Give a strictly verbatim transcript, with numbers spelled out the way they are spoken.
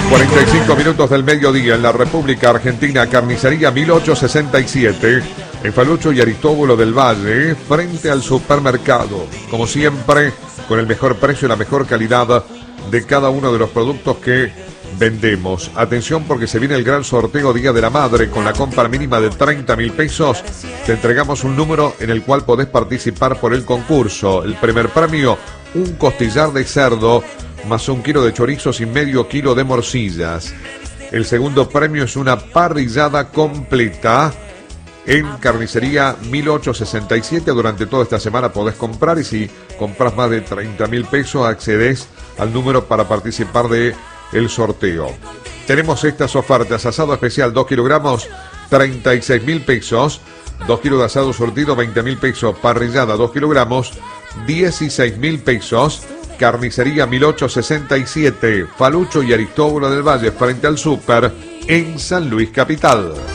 cuarenta y cinco minutos del mediodía en la República Argentina. Carnicería mil ochocientos sesenta y siete en Falucho y Aristóbulo del Valle, frente al supermercado. Como siempre, con el mejor precio y la mejor calidad de cada uno de los productos que vendemos. Atención, porque se viene el gran sorteo Día de la Madre. Con la compra mínima de treinta mil pesos te entregamos un número en el cual podés participar por el concurso. El primer premio, un costillar de cerdo más un kilo de chorizos y medio kilo de morcillas. El segundo premio es una parrillada completa en Carnicería mil ochocientos sesenta y siete. Durante toda esta semana podés comprar, y si compras más de treinta mil pesos accedes al número para participar de el sorteo. Tenemos estas ofertas: asado especial dos kilogramos, treinta y seis mil pesos, dos kilos de asado surtido, veinte mil pesos, parrillada dos kilogramos, dieciséis mil pesos. Carnicería mil ochocientos sesenta y siete, Falucho y Aristóbulo del Valle, frente al súper en San Luis Capital.